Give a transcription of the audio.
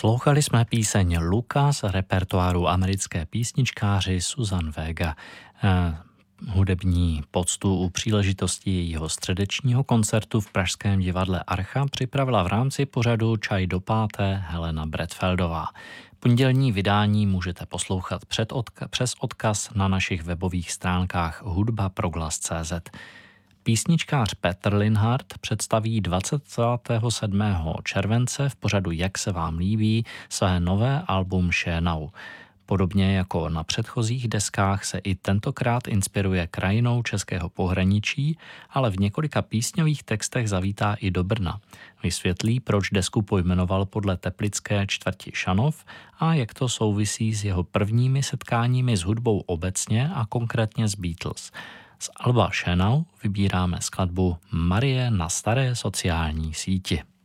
Poslouchali jsme píseň Luka z repertoáru americké písničkáři Susan Vega. Hudební poctu u příležitosti jejího středečního koncertu v pražském divadle Archa připravila v rámci pořadu Čaj do páté Helena Bretfeldová. Pondělní vydání můžete poslouchat přes odkaz na našich webových stránkách hudbaproglas.cz. Písničkář Petr Linhart představí 27. července v pořadu Jak se vám líbí své nové album Šénau. Podobně jako na předchozích deskách se i tentokrát inspiruje krajinou českého pohraničí, ale v několika písňových textech zavítá i do Brna. Vysvětlí, proč desku pojmenoval podle teplické čtvrti Šanov a jak to souvisí s jeho prvními setkáními s hudbou obecně a konkrétně s Beatles. Z alba Šénau vybíráme skladbu Marie na staré sociální síti.